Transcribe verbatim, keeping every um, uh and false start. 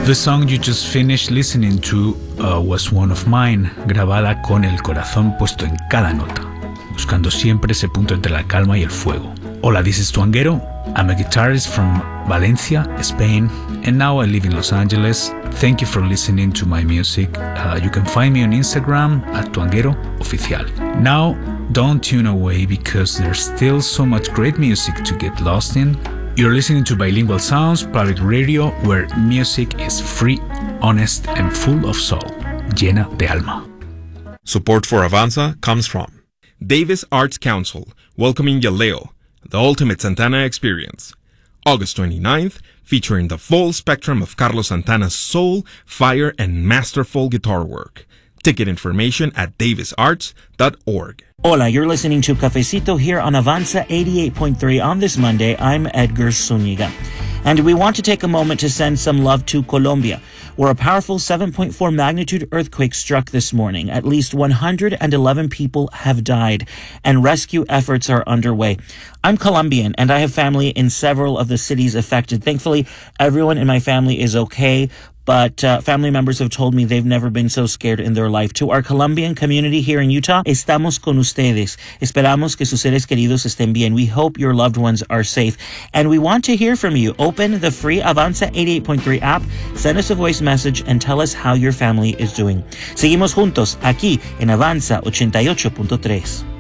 The song you just finished listening to uh, was One of Mine, grabada con el corazón puesto en cada nota, buscando siempre ese punto entre la calma y el fuego. Hola, this is Tuanguero. I'm a guitarist from Valencia, Spain, and now I live in Los Angeles. Thank you for listening to my music. Uh, you can find me on Instagram at Tuanguero Oficial. Now, don't tune away because there's still so much great music to get lost in. You're listening to Bilingual Sounds, public radio, where music is free, honest, and full of soul, llena de alma. Support for Avanza comes from Davis Arts Council, welcoming Yaleo, the ultimate Santana experience. August twenty-ninth, featuring the full spectrum of Carlos Santana's soul, fire, and masterful guitar work. Ticket information at davis arts dot org. Hola, you're listening to Cafecito here on Avanza eighty-eight point three. On this Monday, I'm Edgar Zuniga. And we want to take a moment to send some love to Colombia, where a powerful seven point four magnitude earthquake struck this morning. At least one hundred eleven people have died, and rescue efforts are underway. I'm Colombian, and I have family in several of the cities affected. Thankfully, everyone in my family is okay, but uh, family members have told me they've never been so scared in their life. To our Colombian community here in Utah, estamos con ustedes. Esperamos que sus seres queridos estén bien. We hope your loved ones are safe. And we want to hear from you. Open the free Avanza eighty-eight point three app, send us a voice message, and tell us how your family is doing. Seguimos juntos aquí en Avanza ochenta y ocho punto tres.